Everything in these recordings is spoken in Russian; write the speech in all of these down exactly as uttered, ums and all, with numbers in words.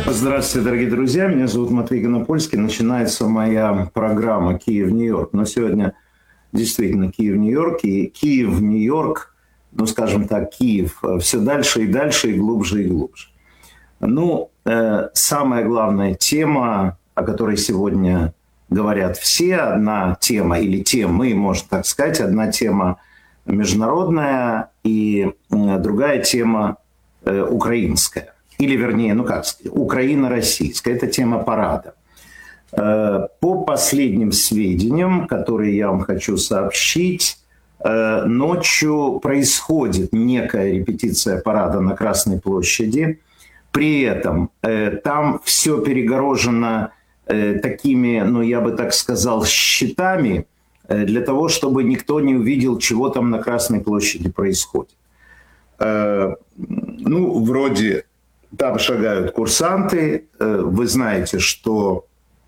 Здравствуйте, дорогие друзья. Меня зовут Матвей Конопольский. Начинается моя программа «Киев-Нью-Йорк». Но сегодня действительно Киев-Нью-Йорк. И Киев-Нью-Йорк, ну, скажем так, Киев все дальше и дальше, и глубже и глубже. Ну, э, самая главная тема, о которой сегодня говорят все, одна тема или темы, можно так сказать, одна тема международная и э, другая тема э, украинская. Или, вернее, ну как сказать, Украина-российская. Это тема парада. По последним сведениям, которые я вам хочу сообщить, ночью происходит некая репетиция парада на Красной площади. При этом там все перегорожено такими, ну я бы так сказал, щитами, для того, чтобы никто не увидел, чего там на Красной площади происходит. Ну, вроде... Там шагают курсанты. Вы знаете, что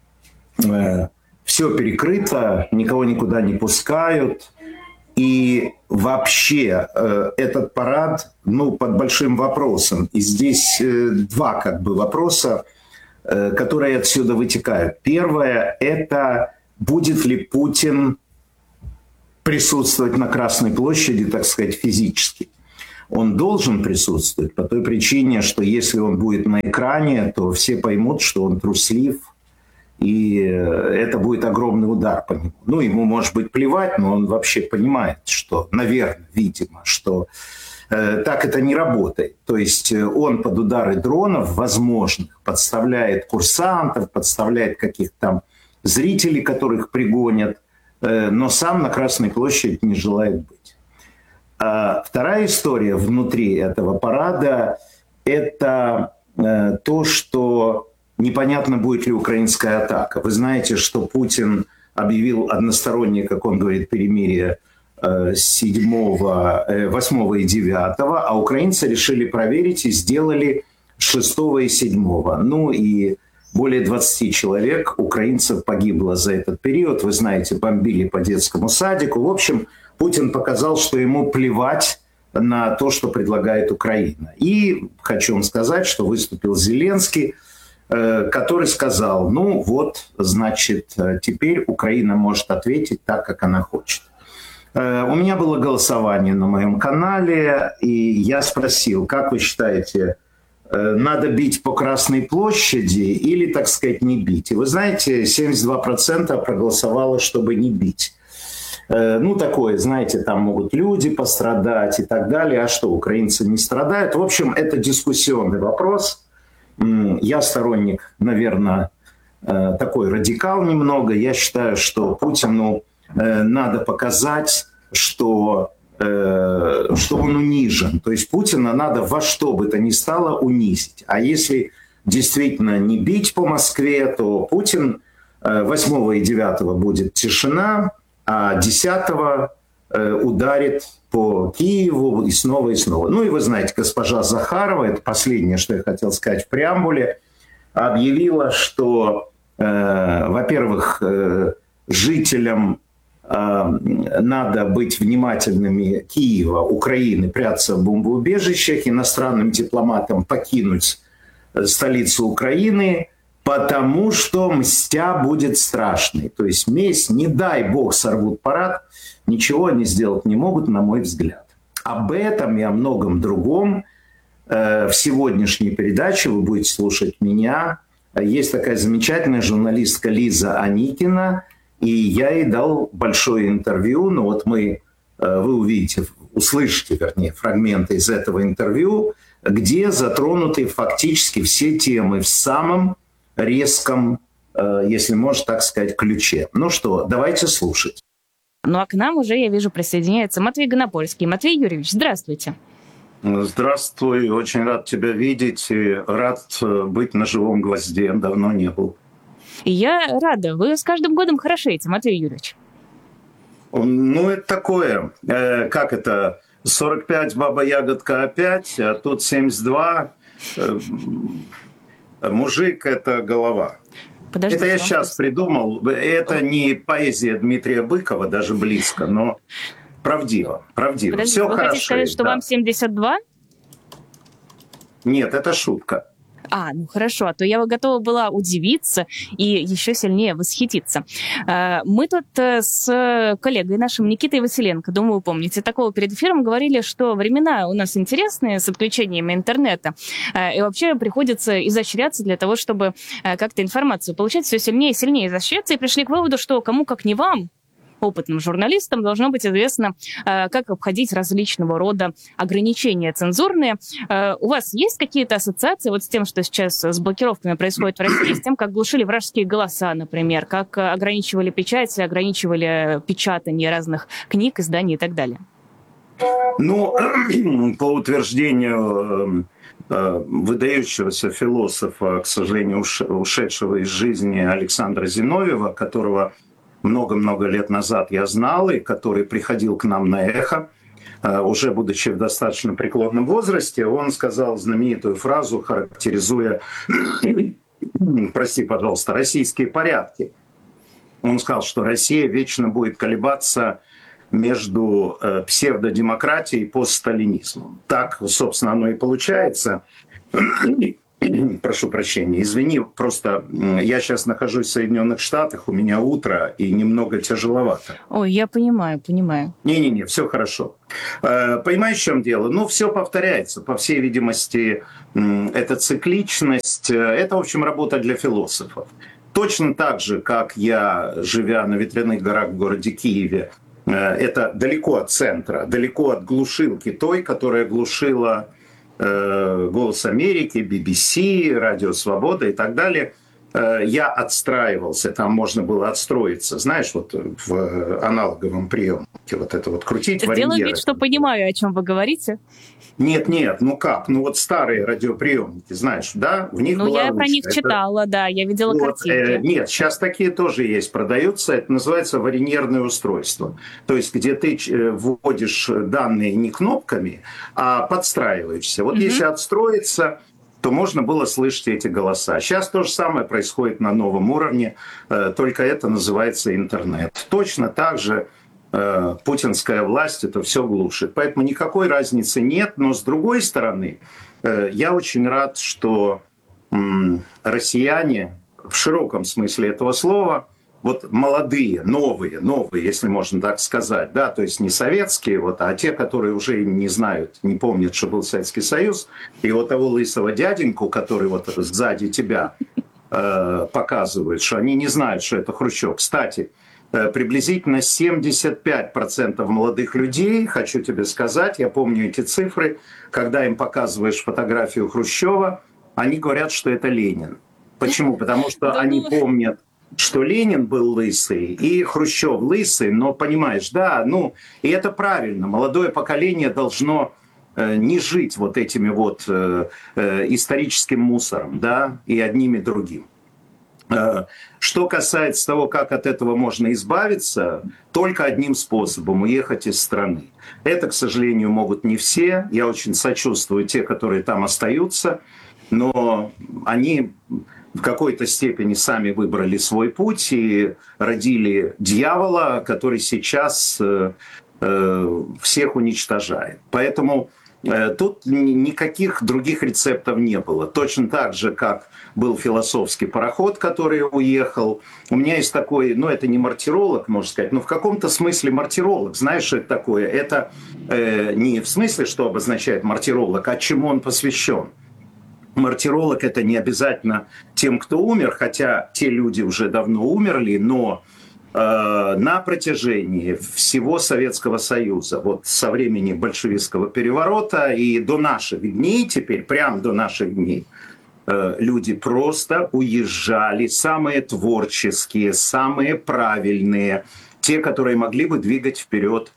все перекрыто, никого никуда не пускают. И вообще этот парад, ну, под большим вопросом. И здесь два как бы вопроса, которые отсюда вытекают. Первое – это будет ли Путин присутствовать на Красной площади, так сказать, физически. Он должен присутствовать по той причине, что если он будет на экране, то все поймут, что он труслив, и это будет огромный удар по нему. Ну, ему, может быть, плевать, но он вообще понимает, что, наверное, видимо, что э, так это не работает. То есть он под удары дронов возможных подставляет курсантов, подставляет каких-то там зрителей, которых пригонят, э, но сам на Красной площади не желает быть. А вторая история внутри этого парада – это э, то, что непонятно, будет ли украинская атака. Вы знаете, что Путин объявил одностороннее, как он говорит, перемирие э, седьмого, восьмого и девятого, а украинцы решили проверить и сделали шестого и седьмого. Ну и более двадцати человек украинцев погибло за этот период. Вы знаете, бомбили по детскому садику. В общем, Путин показал, что ему плевать на то, что предлагает Украина. И хочу вам сказать, что выступил Зеленский, который сказал, ну вот, значит, теперь Украина может ответить так, как она хочет. У меня было голосование на моем канале, и я спросил, как вы считаете, надо бить по Красной площади или, так сказать, не бить? И вы знаете, семьдесят два процента проголосовало, чтобы не бить. Ну, такое, знаете, там могут люди пострадать и так далее. А что, украинцы не страдают? В общем, это дискуссионный вопрос. Я сторонник, наверное, такой радикал немного. Я считаю, что Путину надо показать, что, что он унижен. То есть Путина надо во что бы то ни стало унизить. А если действительно не бить по Москве, то Путин восьмого и девятого будет тишина, а десятого ударит по Киеву и снова и снова. Ну и вы знаете, госпожа Захарова, это последнее, что я хотел сказать в преамбуле, объявила, что, э, во-первых, э, жителям э, надо быть внимательными Киева, Украины, прятаться в бомбоубежищах, иностранным дипломатам покинуть столицу Украины, потому что мстя будет страшной. То есть месть, не дай бог, сорвут парад, ничего они сделать не могут, на мой взгляд. Об этом и о многом другом э, в сегодняшней передаче вы будете слушать меня. Есть такая замечательная журналистка Лиза Аникина, и я ей дал большое интервью. Ну вот мы, э, вы увидите, услышите, вернее, фрагменты из этого интервью, где затронуты фактически все темы в самом резком, если можно так сказать, ключе. Ну что, давайте слушать. Ну а к нам уже, я вижу, присоединяется Матвей Конопольский. Матвей Юрьевич, здравствуйте. Здравствуй, очень рад тебя видеть и рад быть на живом гвозде, давно не был. Я рада, вы с каждым годом хорошеете, Матвей Юрьевич. Ну это такое, э, как это, сорок пять баба-ягодка опять, а тут семьдесят два... Э, Мужик – это голова. Подождите, это я сейчас что... придумал. Это не поэзия Дмитрия Быкова, даже близко, но правдиво. правдиво. Подождите, Все вы хорошо. Хотите сказать, что да. Вам семьдесят два? Нет, это шутка. А, ну хорошо, а то я готова была удивиться и еще сильнее восхититься. Мы тут с коллегой нашим Никитой Василенко, думаю, помните, такого перед эфиром говорили, что времена у нас интересные с отключениями интернета, и вообще приходится изощряться для того, чтобы как-то информацию получать, все сильнее и сильнее изощряться, и пришли к выводу, что кому как не вам, опытным журналистам, должно быть известно, как обходить различного рода ограничения цензурные. У вас есть какие-то ассоциации вот с тем, что сейчас с блокировками происходит в России, с тем, как глушили вражеские голоса, например, как ограничивали печать, ограничивали печатание разных книг, изданий и так далее? Ну, по утверждению выдающегося философа, к сожалению, ушедшего из жизни Александра Зиновьева, которого много-много лет назад я знал, и который приходил к нам на «Эхо», уже будучи в достаточно преклонном возрасте, он сказал знаменитую фразу, характеризуя, прости, пожалуйста, российские порядки. Он сказал, что Россия вечно будет колебаться между псевдодемократией и постсталинизмом. Так, собственно, оно и получается. Прошу прощения, извини, просто я сейчас нахожусь в Соединенных Штатах, у меня утро и немного тяжеловато. Ой, я понимаю, понимаю. Не-не-не, все хорошо. Понимаешь, в чем дело? Ну, все повторяется. По всей видимости, эта цикличность, это, в общем, работа для философов. Точно так же, как я, живя на Ветряных горах в городе Киеве, это далеко от центра, далеко от глушилки той, которая глушила «Голос Америки», би би си, «Радио Свобода» и так далее, я отстраивался, там можно было отстроиться, знаешь, вот в аналоговом приемнике, вот это вот крутить варьеры. Делаю вид, что понимаю, о чем вы говорите. Нет, нет, ну как, ну вот старые радиоприемники, знаешь, да, в них ну, была я ручка. про них читала, это... да, я видела вот, картинки. Э, нет, сейчас такие тоже есть, продаются, это называется варьерное устройство, то есть где ты вводишь данные не кнопками, а подстраиваешься. Вот mm-hmm. если отстроиться, то можно было слышать эти голоса. Сейчас то же самое происходит на новом уровне, только это называется интернет. Точно так же путинская власть это все глушит. Поэтому никакой разницы нет. Но с другой стороны, я очень рад, что россияне в широком смысле этого слова, вот молодые, новые, новые, если можно так сказать, да, то есть не советские, вот, а те, которые уже не знают, не помнят, что был Советский Союз, и вот того лысого дяденьку, который вот сзади тебя э, показывает, что они не знают, что это Хрущев. Кстати, э, приблизительно семьдесят пять процентов молодых людей, хочу тебе сказать, я помню эти цифры, когда им показываешь фотографию Хрущева, они говорят, что это Ленин. Почему? Потому что они помнят, что Ленин был лысый и Хрущев лысый, но понимаешь, да, ну, и это правильно, молодое поколение должно э, не жить вот этими вот э, э, историческим мусором, да, и одним и другим. Э, что касается того, как от этого можно избавиться, только одним способом – уехать из страны. Это, к сожалению, могут не все, я очень сочувствую те, которые там остаются, но они в какой-то степени сами выбрали свой путь и родили дьявола, который сейчас э, э, всех уничтожает. Поэтому э, тут никаких других рецептов не было. Точно так же, как был философский пароход, который уехал. У меня есть такой, ну это не мартиролог, можно сказать, но в каком-то смысле мартиролог. Знаешь, что это такое? Это э, не в смысле, что обозначает мартиролог, а чему он посвящен. Мартиролог – это не обязательно тем, кто умер, хотя те люди уже давно умерли, но э, на протяжении всего Советского Союза, вот со времени большевистского переворота и до наших дней, теперь прямо до наших дней, э, люди просто уезжали, самые творческие, самые правильные, те, которые могли бы двигать вперед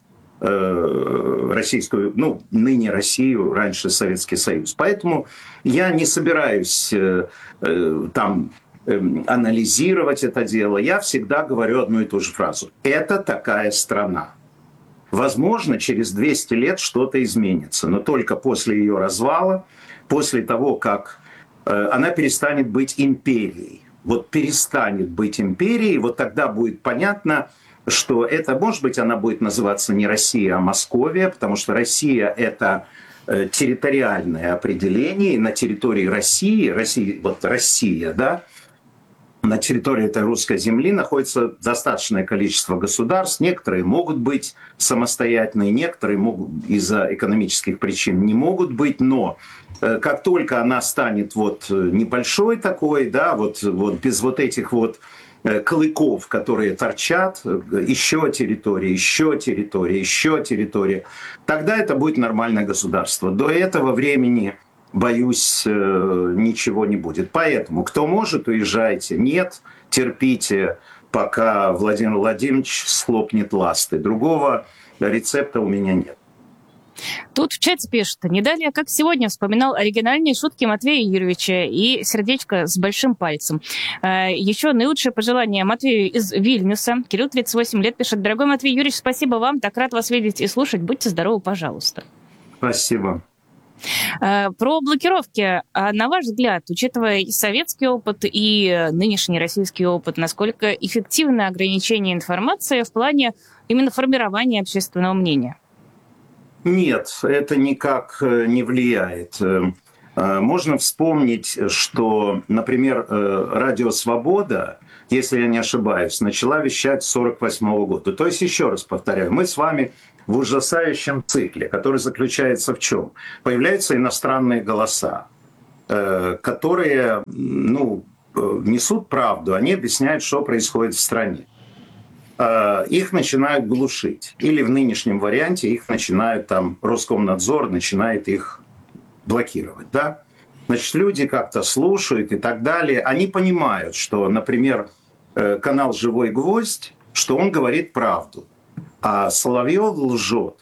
российскую, ну, ныне Россию, раньше Советский Союз. Поэтому я не собираюсь э, э, там э, анализировать это дело. Я всегда говорю одну и ту же фразу. Это такая страна. Возможно, через двести лет что-то изменится, но только после ее развала, после того, как э, она перестанет быть империей. Вот перестанет быть империей, вот тогда будет понятно, что это, может быть, она будет называться не Россия, а Московия, потому что Россия – это территориальное определение. На территории России, России, вот Россия, да, на территории этой русской земли находится достаточное количество государств. Некоторые могут быть самостоятельные, некоторые могут из-за экономических причин не могут быть, но как только она станет вот небольшой такой, да, вот, вот без вот этих вот клыков, которые торчат, еще территория, еще территория, еще территория, тогда это будет нормальное государство. До этого времени, боюсь, ничего не будет. Поэтому, кто может, уезжайте. Нет, терпите, пока Владимир Владимирович схлопнет ласты. Другого рецепта у меня нет. Тут в чате пишут: не далее, как сегодня вспоминал оригинальные шутки Матвея Юрьевича и сердечко с большим пальцем. Еще наилучшее пожелание Матвею из Вильнюса. Кирилл, тридцать восемь лет, пишет: дорогой Матвей Юрьевич, спасибо вам, так рад вас видеть и слушать. Будьте здоровы, пожалуйста. Спасибо. Про блокировки. На ваш взгляд, учитывая и советский опыт, и нынешний российский опыт, насколько эффективно ограничение информации в плане именно формирования общественного мнения? Нет, это никак не влияет. Можно вспомнить, что, например, Радио Свобода, если я не ошибаюсь, начала вещать с сорок восьмого года. То есть, еще раз повторяю, мы с вами в ужасающем цикле, который заключается в чем? Появляются иностранные голоса, которые, ну, несут правду, они объясняют, что происходит в стране. Их начинают глушить. Или в нынешнем варианте их начинают, там, Роскомнадзор начинает их блокировать. Да? Значит, люди как-то слушают и так далее. Они понимают, что, например, канал «Живой гвоздь», что он говорит правду, а Соловьев лжет.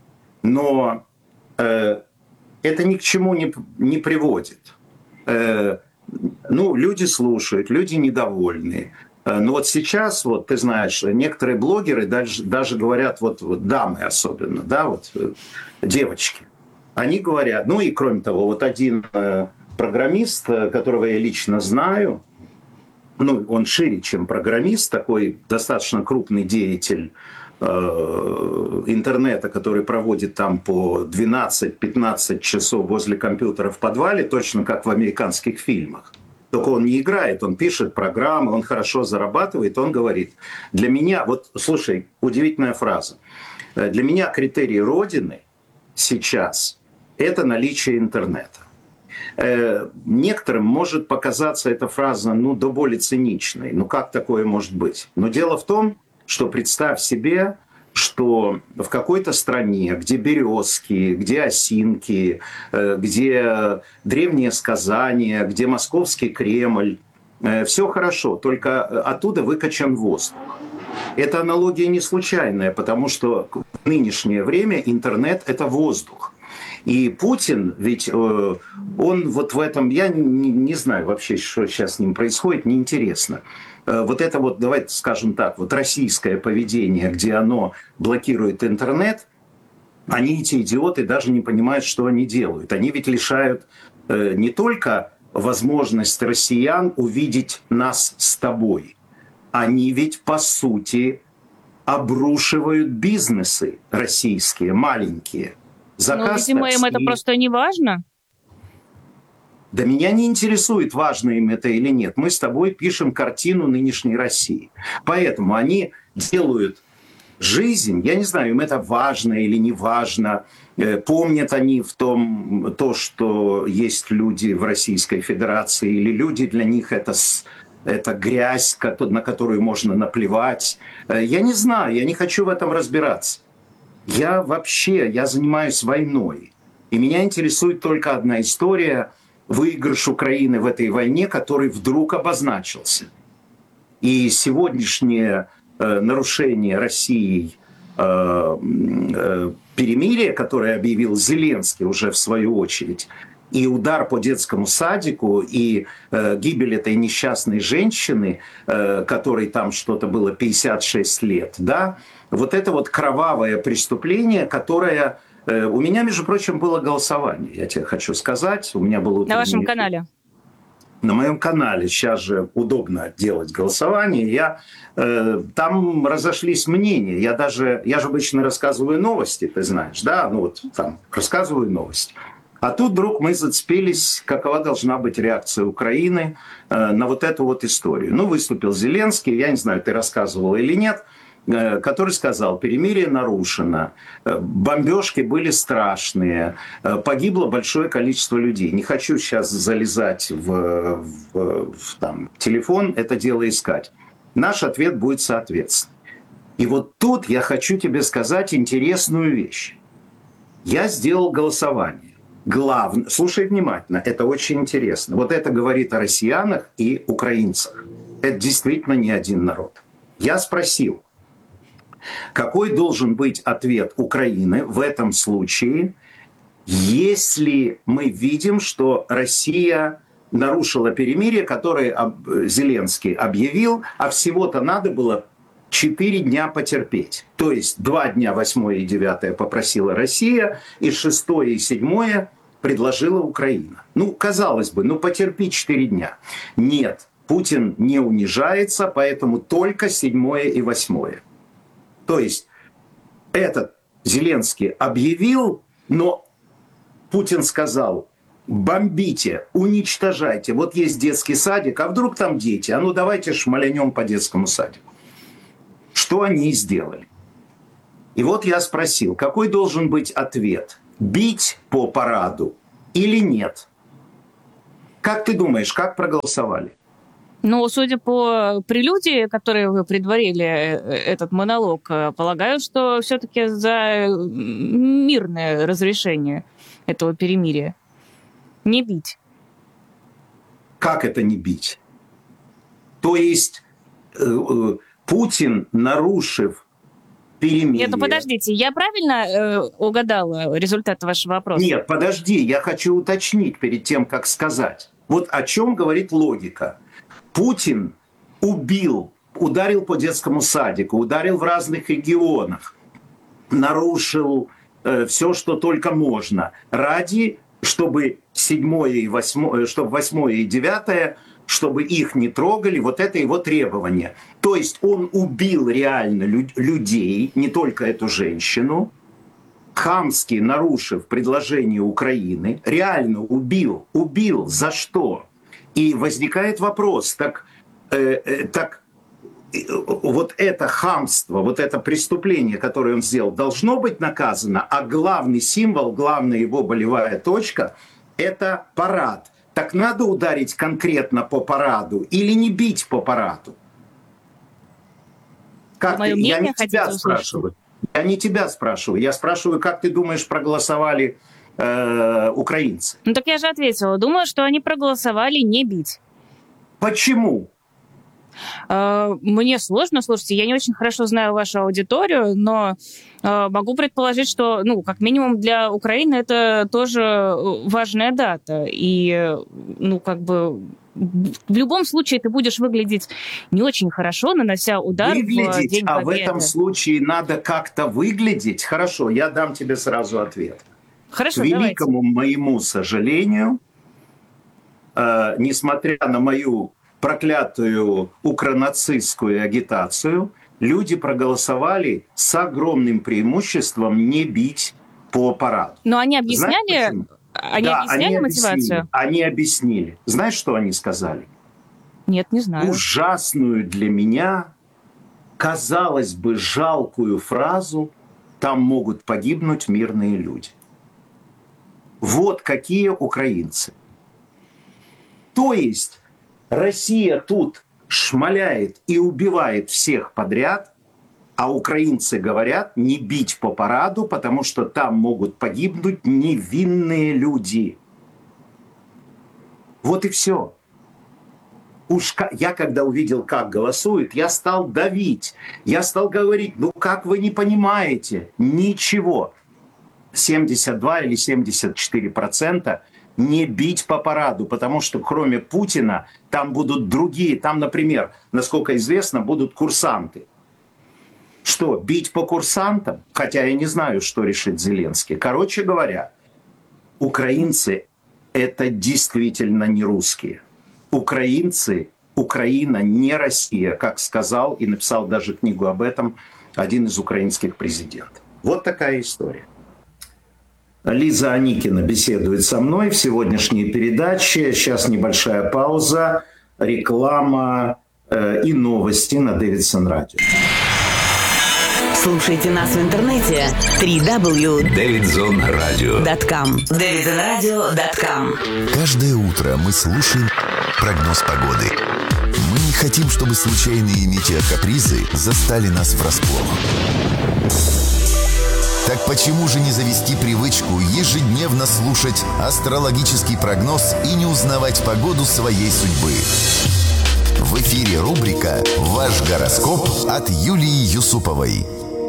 Но э, это ни к чему не, не приводит. Э, ну, люди слушают, люди недовольны. Но вот сейчас, вот ты знаешь, некоторые блогеры даже, даже говорят, вот, вот дамы особенно, да, вот девочки, они говорят, ну и кроме того, вот один э, программист, которого я лично знаю, ну он шире, чем программист, такой достаточно крупный деятель э, интернета, который проводит там по двенадцать-пятнадцать часов возле компьютера в подвале, точно как в американских фильмах. Только он не играет, он пишет программы, он хорошо зарабатывает, он говорит, для меня, вот слушай, удивительная фраза, для меня критерий Родины сейчас – это наличие интернета. Некоторым может показаться эта фраза, ну, до боли циничной, ну как такое может быть? Но дело в том, что представь себе, что в какой-то стране, где березки, где осинки, где древние сказания, где московский Кремль, все хорошо, только оттуда выкачан воздух. Эта аналогия не случайная, потому что в нынешнее время интернет – это воздух. И Путин, ведь он вот в этом, я не, не знаю вообще, что сейчас с ним происходит, неинтересно. Вот это вот, давайте скажем так, вот российское поведение, где оно блокирует интернет, они, эти идиоты, даже не понимают, что они делают. Они ведь лишают не только возможность россиян увидеть нас с тобой, они ведь, по сути, обрушивают бизнесы российские, маленькие. Заказ ну, видимо, такси. Им это просто не важно. Да меня не интересует, важно им это или нет. Мы с тобой пишем картину нынешней России. Поэтому они делают жизнь, я не знаю, им это важно или не важно. Помнят они в том, то, что есть люди в Российской Федерации, или люди для них это, это грязь, на которую можно наплевать. Я не знаю, я не хочу в этом разбираться. Я вообще, я занимаюсь войной. И меня интересует только одна история – выигрыш Украины в этой войне, который вдруг обозначился. И сегодняшнее э, нарушение Россией э, э, перемирия, которое объявил Зеленский уже в свою очередь, и удар по детскому садику, и э, гибель этой несчастной женщины, э, которой там что-то было пятьдесят шесть лет, да, вот это вот кровавое преступление, которое... У меня, между прочим, было голосование, я тебе хочу сказать. У меня было на вашем канале? на моем канале, сейчас же удобно делать голосование, я, э, там разошлись мнения. Я даже, я же обычно рассказываю новости, ты знаешь, да, ну вот там рассказываю новости. А тут вдруг мы зацепились, какова должна быть реакция Украины э, на вот эту вот историю. Ну, выступил Зеленский, я не знаю, ты рассказывал или нет, э, который сказал, перемирие нарушено, э, бомбежки были страшные, э, погибло большое количество людей. Не хочу сейчас залезать в, в, в там, телефон, это дело искать. Наш ответ будет соответственно. И вот тут я хочу тебе сказать интересную вещь. Я сделал голосование. Главное, слушай внимательно, это очень интересно. Вот это говорит о россиянах и украинцах. Это действительно не один народ. Я спросил, какой должен быть ответ Украины в этом случае, если мы видим, что Россия нарушила перемирие, которое Зеленский объявил, а всего-то надо было четыре дня потерпеть. То есть два дня, восьмое и девятое, попросила Россия, и шестое и седьмое предложила Украина. Ну, казалось бы, ну потерпи четыре дня. Нет, Путин не унижается, поэтому только седьмое и восьмое. То есть этот Зеленский объявил, но Путин сказал, бомбите, уничтожайте. Вот есть детский садик, а вдруг там дети? А ну давайте шмалянем по детскому садику. Что они сделали? И вот я спросил, какой должен быть ответ? Бить по параду или нет? Как ты думаешь, как проголосовали? Ну, судя по прелюдии, которой вы предварили этот монолог, полагаю, что все-таки за мирное разрешение этого перемирия. Не бить. Как это не бить? То есть э, э, Путин, нарушив перемирие... Нет, ну подождите, я правильно э, угадала результат вашего вопроса? Нет, подожди, я хочу уточнить перед тем, как сказать. Вот о чем говорит логика. Путин убил, ударил по детскому садику, ударил в разных регионах, нарушил э, все, что только можно, ради, чтобы седьмое и восьмое, чтобы восьмое и девятое, чтобы их не трогали, вот это его требование. То есть он убил реально лю- людей, не только эту женщину, хамски нарушив предложение Украины, реально убил, убил, за что? И возникает вопрос, так, э, э, так э, вот это хамство, вот это преступление, которое он сделал, должно быть наказано, а главный символ, главная его болевая точка – это парад. Так надо ударить конкретно по параду или не бить по параду? Как ты? Я не тебя спрашиваю. Я не тебя спрашиваю. Я спрашиваю, как ты думаешь, проголосовали э, украинцы? Ну так я же ответила. Думаю, что они проголосовали не бить. Почему? Мне сложно, слушайте, я не очень хорошо знаю вашу аудиторию, но могу предположить, что, ну, как минимум для Украины это тоже важная дата. И, ну, как бы в любом случае ты будешь выглядеть не очень хорошо, нанося удар выглядеть, в День а Победы. В этом случае надо как-то выглядеть. Хорошо, я дам тебе сразу ответ. Хорошо, К великому давайте. моему сожалению, э, несмотря на мою проклятую укронацистскую агитацию, люди проголосовали с огромным преимуществом не бить по параду. Но они объясняли, Знаешь, они да, объясняли они мотивацию? Объяснили, они объяснили. Знаешь, что они сказали? Нет, не знаю. Ужасную для меня, казалось бы, жалкую фразу: там могут погибнуть мирные люди. Вот какие украинцы. То есть Россия тут шмаляет и убивает всех подряд, а украинцы говорят не бить по параду, потому что там могут погибнуть невинные люди. Вот и все. Уж я когда увидел, как голосуют, я стал давить. Я стал говорить, ну как вы не понимаете? Ничего. семьдесят два или семьдесят четыре процента не бить по параду, потому что кроме Путина там будут другие. Там, например, насколько известно, будут курсанты. Что, бить по курсантам? Хотя я не знаю, что решит Зеленский. Короче говоря, украинцы – это действительно не русские. украинцы, Украина не Россия, как сказал и написал даже книгу об этом один из украинских президентов. Вот такая история. Лиза Аникина беседует со мной в сегодняшней передаче. Сейчас небольшая пауза, реклама э, и новости на Дэвидсон Радио. Слушайте нас в интернете дабл ю дабл ю дабл ю точка дэвидсон радио точка ком. дэвидсон радио точка ком. Каждое утро мы слушаем прогноз погоды. Мы не хотим, чтобы случайные метеокапризы застали нас врасплох. Так почему же не завести привычку ежедневно слушать астрологический прогноз и не узнавать погоду своей судьбы? В эфире рубрика «Ваш гороскоп» от Юлии Юсуповой.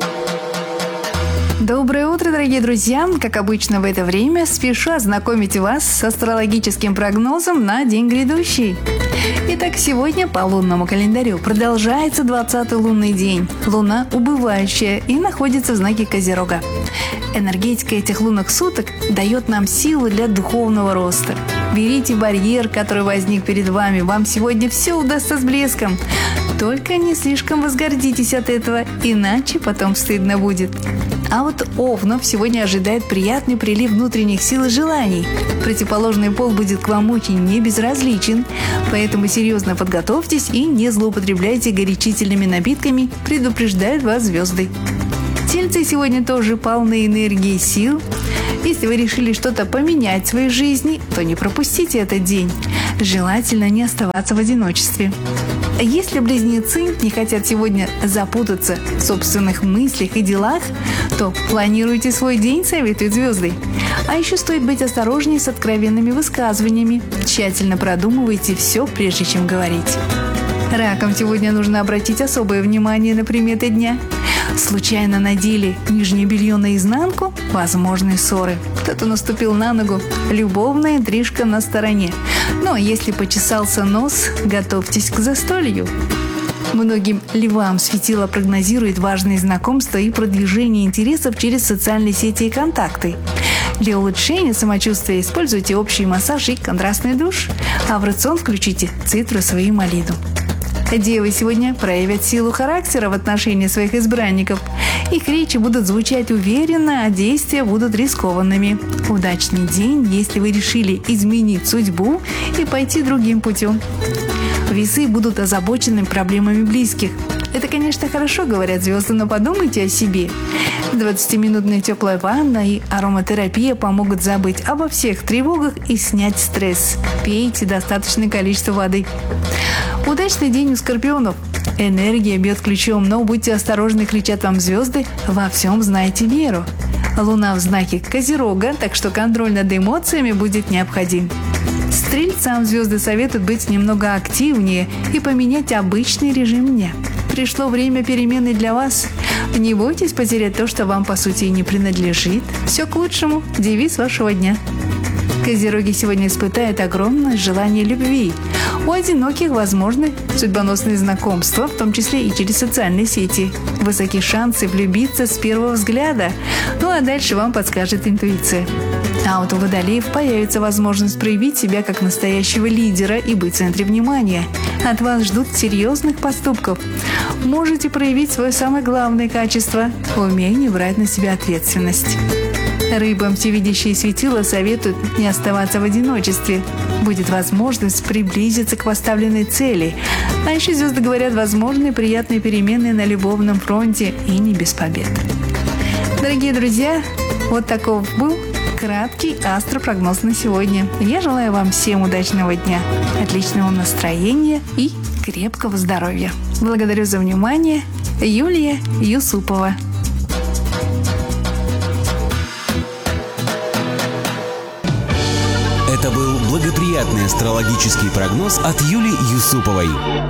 Доброе утро, дорогие друзья! Как обычно в это время спешу ознакомить вас с астрологическим прогнозом на день грядущий. Итак, сегодня по лунному календарю продолжается двадцатый лунный день. Луна убывающая и находится в знаке Козерога. Энергетика этих лунных суток дает нам силу для духовного роста. Берите барьер, который возник перед вами. Вам сегодня все удастся с блеском. Только не слишком возгордитесь от этого, иначе потом стыдно будет. А вот Овнов сегодня ожидает приятный прилив внутренних сил и желаний. Противоположный пол будет к вам очень небезразличен, поэтому серьезно подготовьтесь и не злоупотребляйте горячительными напитками, предупреждают вас звезды. Тельцы сегодня тоже полны энергии и сил. Если вы решили что-то поменять в своей жизни, то не пропустите этот день. Желательно не оставаться в одиночестве. Если близнецы не хотят сегодня запутаться в собственных мыслях и делах, то планируйте свой день, советуют звезды. А еще стоит быть осторожнее с откровенными высказываниями. Тщательно продумывайте все, прежде чем говорить. Ракам сегодня нужно обратить особое внимание на приметы дня. Случайно надели нижнее белье наизнанку – возможны ссоры. Кто-то наступил на ногу – любовная интрижка на стороне. Но если почесался нос, готовьтесь к застолью. Многим львам светило прогнозирует важные знакомства и продвижение интересов через социальные сети и контакты. Для улучшения самочувствия используйте общий массаж и контрастный душ, а в рацион включите цитрусовую малину. Девы сегодня проявят силу характера в отношении своих избранников. Их речи будут звучать уверенно, а действия будут рискованными. Удачный день, если вы решили изменить судьбу и пойти другим путем. Весы будут озабочены проблемами близких. Это, конечно, хорошо, говорят звезды, но подумайте о себе. двадцатиминутная теплая ванна и ароматерапия помогут забыть обо всех тревогах и снять стресс. Пейте достаточное количество воды. Удачный день у скорпионов. Энергия бьет ключом, но будьте осторожны, кричат вам звезды, во всем знайте меру. Луна в знаке Козерога, так что контроль над эмоциями будет необходим. Стрельцам звезды советуют быть немного активнее и поменять обычный режим дня. Пришло время перемены для вас. Не бойтесь потерять то, что вам по сути не принадлежит. Все к лучшему. Девиз вашего дня. Козероги сегодня испытают огромное желание любви. У одиноких возможны судьбоносные знакомства, в том числе и через социальные сети. Высокие шансы влюбиться с первого взгляда. Ну а дальше вам подскажет интуиция. А вот у водолеев появится возможность проявить себя как настоящего лидера и быть в центре внимания. От вас ждут серьезных поступков. Можете проявить свое самое главное качество – умение брать на себя ответственность. Рыбам всевидящие светила советуют не оставаться в одиночестве. Будет возможность приблизиться к поставленной цели. А еще звезды говорят, возможны приятные перемены на любовном фронте и не без побед. Дорогие друзья, вот таков был краткий астропрогноз на сегодня. Я желаю вам всем удачного дня, отличного настроения и крепкого здоровья. Благодарю за внимание. Юлия Юсупова. Это был благоприятный астрологический прогноз от Юлии Юсуповой.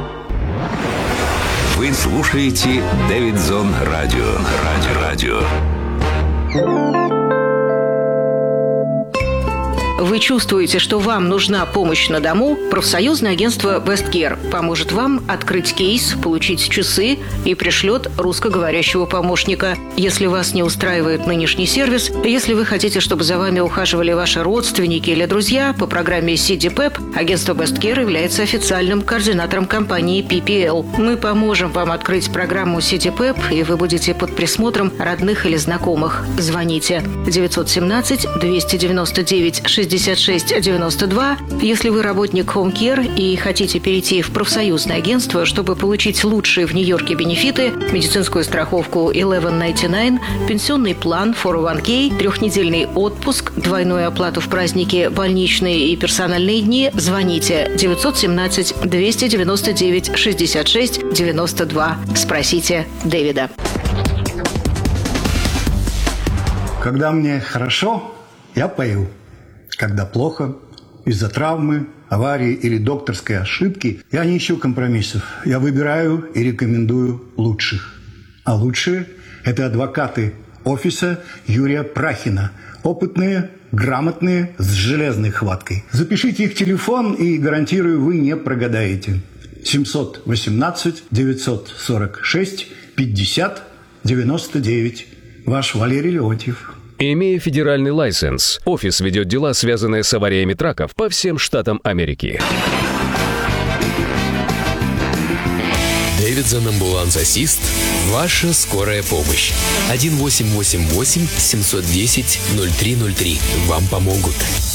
Вы слушаете Дэвидсон Радио. Радио. Радио. Вы чувствуете, что вам нужна помощь на дому? Профсоюзное агентство Best Care поможет вам открыть кейс, получить часы и пришлет русскоговорящего помощника. Если вас не устраивает нынешний сервис, если вы хотите, чтобы за вами ухаживали ваши родственники или друзья, по программе си ди пэп агентство Best Care является официальным координатором компании пи пи эл. Мы поможем вам открыть программу си ди пэп, и вы будете под присмотром родных или знакомых. Звоните девятьсот семнадцать двести девяносто девять шестьдесят шесть девяносто два. Если вы работник Home Care и хотите перейти в профсоюзное агентство, чтобы получить лучшие в Нью-Йорке бенефиты, медицинскую страховку eleven ninety-nine, пенсионный план фор о ван кей, трехнедельный отпуск, двойную оплату в праздники, больничные и персональные дни, звоните девятьсот семнадцать двести девяносто девять шестьдесят шесть девяносто два. Спросите Дэвида. Когда мне хорошо, я пою. Когда плохо, из-за травмы, аварии или докторской ошибки, я не ищу компромиссов. Я выбираю и рекомендую лучших. А лучшие – это адвокаты офиса Юрия Прахина. Опытные, грамотные, с железной хваткой. Запишите их телефон, и, гарантирую, вы не прогадаете. семьсот восемнадцать девятьсот сорок шесть пятьдесят девяносто девять. Ваш Валерий Леонтьев. Имея федеральный лайсенс, офис ведет дела, связанные с авариями траков по всем штатам Америки. Дэвидсон Амбуланс Ассист. Ваша скорая помощь. один восемь восемь восемь семь один ноль ноль три ноль три. Вам помогут.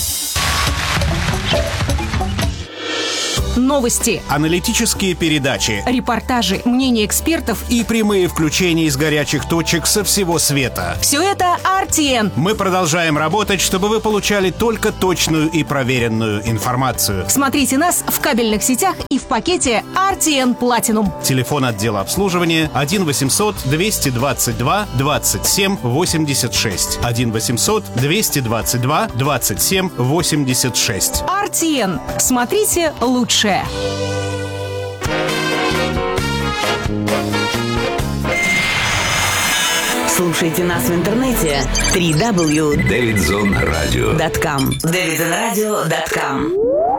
Новости, аналитические передачи, репортажи, мнения экспертов и прямые включения из горячих точек со всего света. Все это ар ти эн. Мы продолжаем работать, чтобы вы получали только точную и проверенную информацию. Смотрите нас в кабельных сетях и в пакете ар ти эн Platinum. Телефон отдела обслуживания один восемьсот двести двадцать два двадцать семь восемьдесят шесть. один восемьсот двести двадцать два двадцать семь восемьдесят шесть. ар ти эн. Смотрите лучше. Слушайте нас в интернете дабл ю дабл ю дабл ю точка дэвидсон радио точка ком. дэвидсон радио точка ком.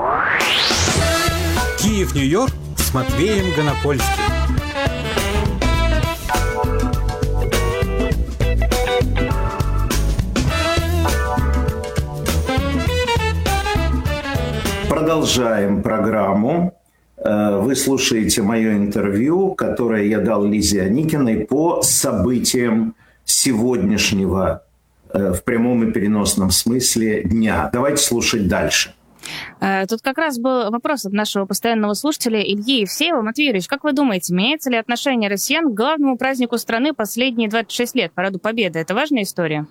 Киев, Нью-Йорк с Матвеем Гонопольским. Продолжаем программу. Вы слушаете мое интервью, которое я дал Лизе Аникиной по событиям сегодняшнего, в прямом и переносном смысле, дня. Давайте слушать дальше. Тут как раз был вопрос от нашего постоянного слушателя Ильи Евсеева. Матвей Юрьевич, как вы думаете, меняется ли отношение россиян к главному празднику страны последние двадцать шесть лет, Параду Победы? Это важная история?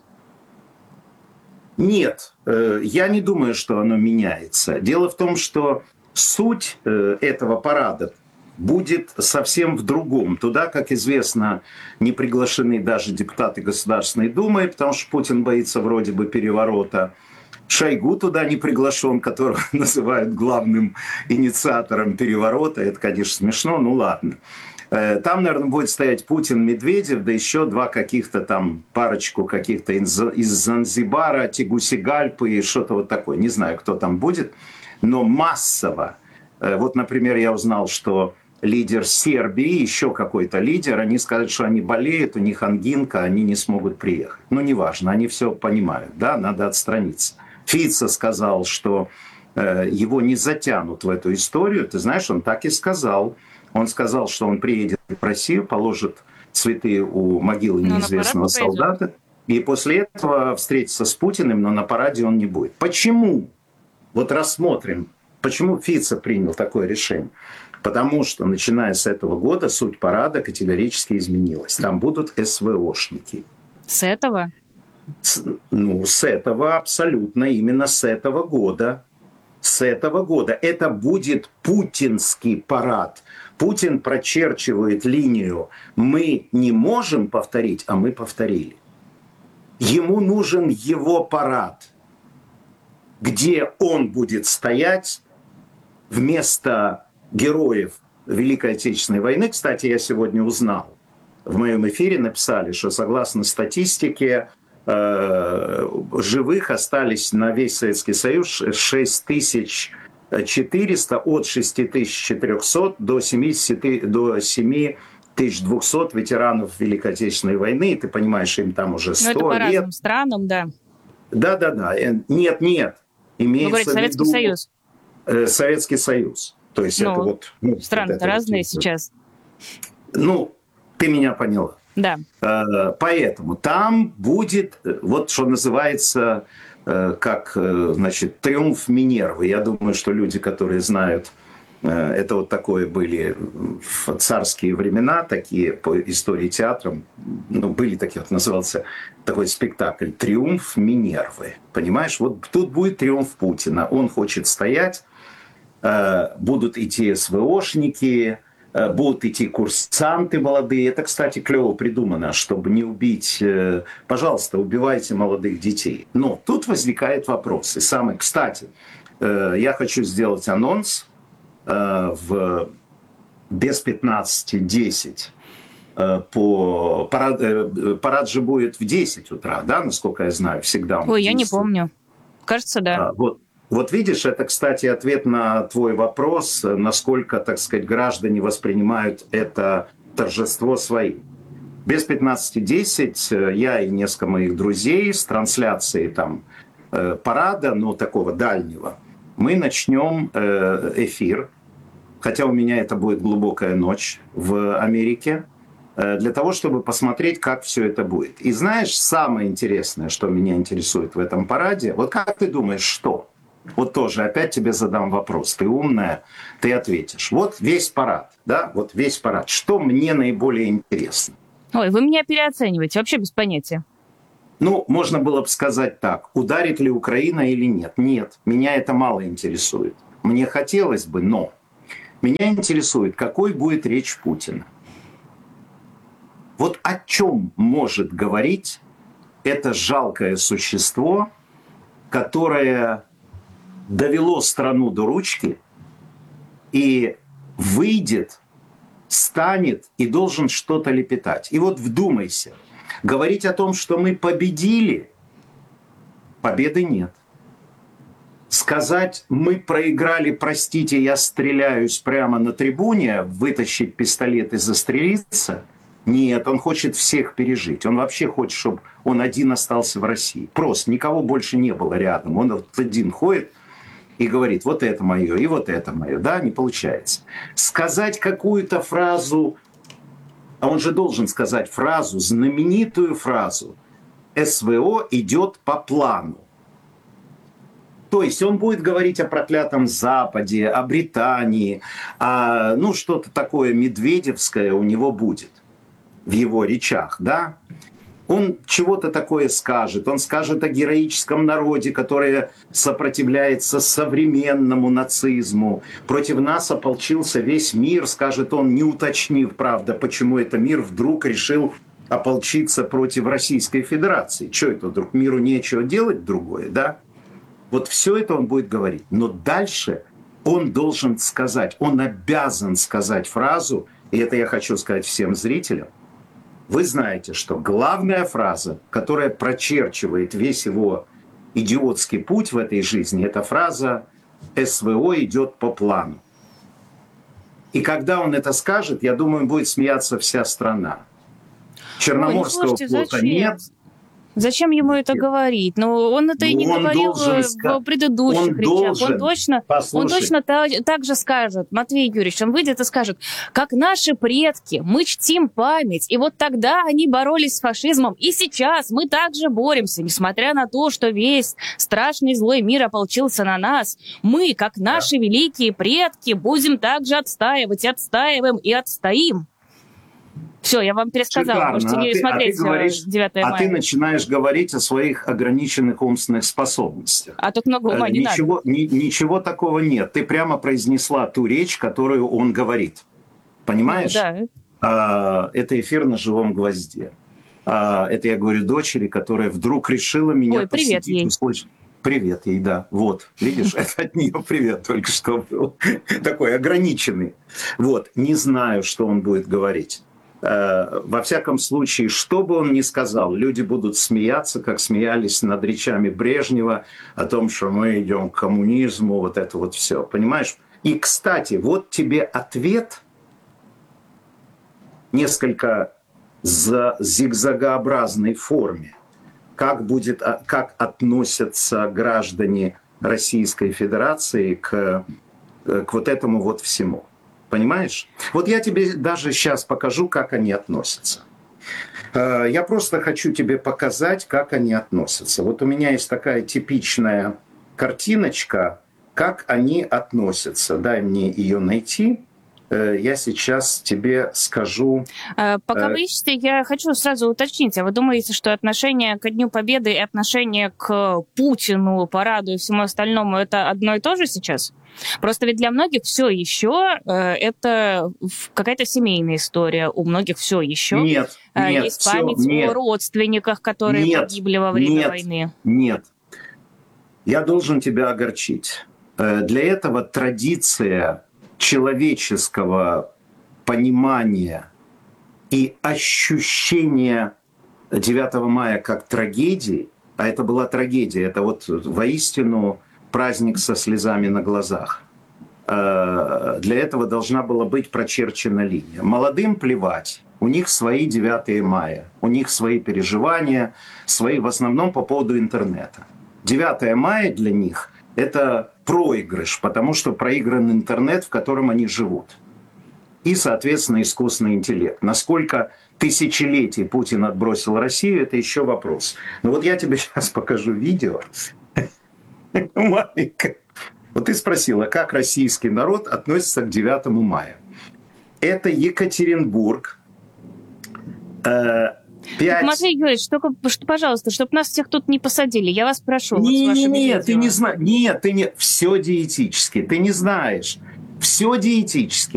Нет, я не думаю, что оно меняется. Дело в том, что суть этого парада будет совсем в другом. Туда, как известно, не приглашены даже депутаты Государственной Думы, потому что Путин боится вроде бы переворота. Шойгу туда не приглашен, которого называют главным инициатором переворота. Это, конечно, смешно, ну ладно. Там, наверное, будет стоять Путин, Медведев, да еще два каких-то там, парочку каких-то из, из Занзибара, Тегусигальпы и что-то вот такое. Не знаю, кто там будет, но массово. Вот, например, я узнал, что лидер Сербии, еще какой-то лидер, они сказали, что они болеют, у них ангинка, они не смогут приехать. Ну, неважно, они все понимают, да, надо отстраниться. Фицо сказал, что э, его не затянут в эту историю. Ты знаешь, он так и сказал. Он сказал, что он приедет в Россию, положит цветы у могилы неизвестного солдата, и после этого встретится с Путиным, но на параде он не будет. Почему? Вот рассмотрим, почему Фицо принял такое решение. Потому что, начиная с этого года, суть парада категорически изменилась. Там будут эс вэ ошники. С этого? С, ну, с этого абсолютно, именно с этого года. С этого года. Это будет путинский парад. Путин прочерчивает линию. Мы не можем повторить, а мы повторили. Ему нужен его парад, где он будет стоять вместо героев Великой Отечественной войны. Кстати, я сегодня узнал, в моем эфире написали, что согласно статистике э, живых остались на весь Советский Союз шесть тысяч четыреста, от шесть тысяч четырехсот до семидесяти, до семи тысяч двухсот ветеранов Великой Отечественной войны. И ты понимаешь, им там уже сто лет. Ну, это по лет. разным странам, да. Да-да-да. Нет, нет. Имеется Вы говорите, в Советский виду Союз. Советский Союз. То есть ну, это вот... Ну, страны-то вот это разные вот, сейчас. Ну, ты меня поняла. Да. Поэтому там будет, вот что называется, как, значит, триумф Минервы. Я думаю, что люди, которые знают, это вот такое были в царские времена, такие по истории театра, ну, были такие, вот назывался такой спектакль «Триумф Минервы». Понимаешь, вот тут будет триумф Путина. Он хочет стоять, будут идти СВОшники, будут идти курсанты молодые. Это, кстати, клево придумано, чтобы не убить. Пожалуйста, убивайте молодых детей. Но тут возникает вопрос. И самый, кстати, я хочу сделать анонс. В без пятнадцати десять по парад, парад же будет в десять утра, да, насколько я знаю, всегда. Ой, я не помню. Кажется, да. А, вот. Вот видишь, это, кстати, ответ на твой вопрос, насколько, так сказать, граждане воспринимают это торжество своим. Без пятнадцати десять я и несколько моих друзей с трансляцией там парада, ну, такого дальнего, мы начнем эфир, хотя у меня это будет глубокая ночь в Америке, для того, чтобы посмотреть, как все это будет. И знаешь, самое интересное, что меня интересует в этом параде, вот как ты думаешь, что? Вот тоже опять тебе задам вопрос. Ты умная, ты ответишь. Вот весь парад, да, вот весь парад. Что мне наиболее интересно? Ой, вы меня переоцениваете, вообще без понятия. Ну, можно было бы сказать так. Ударит ли Украина или нет? Нет, меня это мало интересует. Мне хотелось бы, но меня интересует, какой будет речь Путина. Вот о чем может говорить это жалкое существо, которое довело страну до ручки и выйдет, станет и должен что-то лепетать. И вот вдумайся, говорить о том, что мы победили, победы нет. Сказать, мы проиграли, простите, я стреляюсь прямо на трибуне, вытащить пистолет и застрелиться, нет, он хочет всех пережить. Он вообще хочет, чтобы он один остался в России. Просто никого больше не было рядом. Он вот один ходит и говорит, вот это мое, и вот это мое. Да, не получается. Сказать какую-то фразу, а он же должен сказать фразу, знаменитую фразу, СВО идет по плану. То есть он будет говорить о проклятом Западе, о Британии, а, ну что-то такое медведевское у него будет в его речах, да? Он чего-то такое скажет. Он скажет о героическом народе, который сопротивляется современному нацизму. Против нас ополчился весь мир, скажет он, не уточнив, правда, почему это мир вдруг решил ополчиться против Российской Федерации. Что это вдруг? Миру нечего делать другое, да? Вот все это он будет говорить. Но дальше он должен сказать, он обязан сказать фразу, и это я хочу сказать всем зрителям. Вы знаете, что главная фраза, которая прочерчивает весь его идиотский путь в этой жизни, это фраза «СВО идет по плану». И когда он это скажет, я думаю, будет смеяться вся страна. Черноморского Ой, ну, слушайте, флота зачем? нет. Зачем ему это говорить? Ну, он это и не он говорил в ска... предыдущих он речах. Должен... Он точно, он точно так, так же скажет, Матвей Юрьевич, он выйдет и скажет, как наши предки, мы чтим память, и вот тогда они боролись с фашизмом, и сейчас мы также боремся, несмотря на то, что весь страшный злой мир ополчился на нас. Мы, как наши да. великие предки, будем также отстаивать, отстаиваем и отстоим. Все, я вам пересказала, Шикарно. можете не а ты, смотреть а ты говоришь, девятое мая. А ты начинаешь говорить о своих ограниченных умственных способностях. А тут много ума не ничего, надо. Ни, ничего такого нет. Ты прямо произнесла ту речь, которую он говорит. Понимаешь? Ну, да. а, это эфир на живом гвозде. А, это я говорю дочери, которая вдруг решила меня Ой, привет ей. Услышать. Привет ей, да. Вот, видишь, это от нее привет только что был. Такой ограниченный. Вот, не знаю, что он будет говорить. Во всяком случае, что бы он ни сказал, люди будут смеяться, как смеялись над речами Брежнева о том, что мы идем к коммунизму, вот это вот все, понимаешь? И, кстати, вот тебе ответ, несколько в зигзагообразной форме, как, будет, как относятся граждане Российской Федерации к, к вот этому вот всему. Понимаешь? Вот я тебе даже сейчас покажу, как они относятся. Я просто хочу тебе показать, как они относятся. Вот у меня есть такая типичная картиночка, как они относятся. Дай мне ее найти. Я сейчас тебе скажу... Пока вы ищете, я хочу сразу уточнить. А вы думаете, что отношение к Дню Победы и отношение к Путину, параду и всему остальному это одно и то же сейчас? Просто ведь для многих все еще э, это какая-то семейная история. У многих все еще нет, э, нет, есть все, память нет, о родственниках, которые нет, погибли во время нет, войны. Нет. Я должен тебя огорчить. Для этого традиция человеческого понимания и ощущения девятого мая как трагедии, а это была трагедия, это вот воистину праздник со слезами на глазах. Для этого должна была быть прочерчена линия. Молодым плевать, у них свои девятое мая, у них свои переживания, свои в основном по поводу интернета. девятое мая для них – это проигрыш, потому что проигран интернет, в котором они живут. И, соответственно, искусственный интеллект. Насколько тысячелетий Путин отбросил Россию – это еще вопрос. Но вот я тебе сейчас покажу видео. Маленькая. Вот ты спросила, как российский народ относится к девятому мая. Это Екатеринбург. Э, пять... Матвей Юрьевич, только, пожалуйста, чтобы нас всех тут не посадили, я вас прошу. Не, вот не, не, видео. ты не знаешь. Нет, ты не... Все диетически. Ты не знаешь. Все диетически.